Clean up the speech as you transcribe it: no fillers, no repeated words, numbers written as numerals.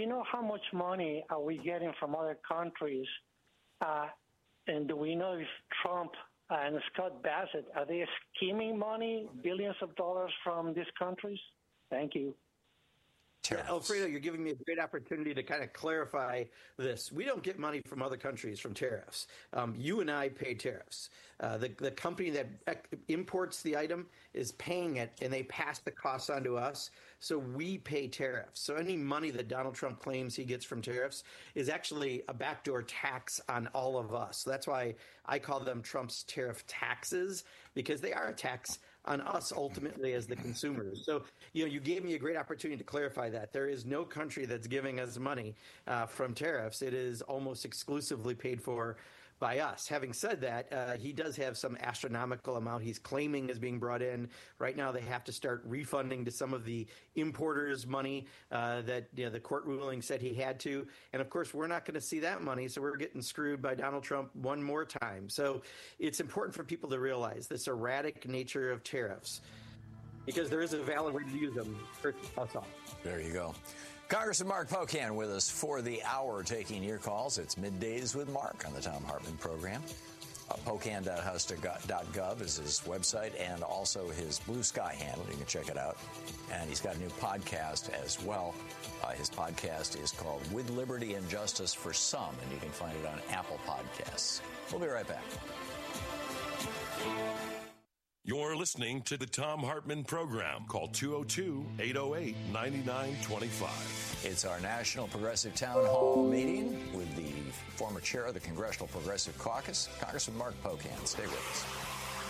we know how much money are we getting from other countries? And do we know if Trump and Scott Bassett, are they scheming money, billions of dollars from these countries? Thank you. Yeah, Alfredo, you're giving me a great opportunity to kind of clarify this. We don't get money from other countries from tariffs. You and I pay tariffs. The company that imports the item is paying it, and they pass the costs on to us. So we pay tariffs. So any money that Donald Trump claims he gets from tariffs is actually a backdoor tax on all of us. So that's why I call them Trump's tariff taxes, because they are a tax on us ultimately as the consumers. So, you gave me a great opportunity to clarify that. There is no country that's giving us money from tariffs. It is almost exclusively paid for by us. Having said that, he does have some astronomical amount he's claiming is being brought in. Right now, they have to start refunding to some of the importers' money that the court ruling said he had to. And of course, we're not going to see that money, so we're getting screwed by Donald Trump one more time. So it's important for people to realize this erratic nature of tariffs, because there is a valid way to use them for us all. There you go. Congressman Mark Pocan with us for the hour, taking your calls. It's Middays with Mark on the Thom Hartmann program. Pocan.house.gov is his website, and also his Blue Sky handle. You can check it out. And he's got a new podcast as well. His podcast is called With Liberty and Justice for Some, and you can find it on Apple Podcasts. We'll be right back. You're listening to the Thom Hartmann program. Call 202-808-9925. It's our National Progressive Town Hall meeting with the former chair of the Congressional Progressive Caucus, Congressman Mark Pocan. Stay with us.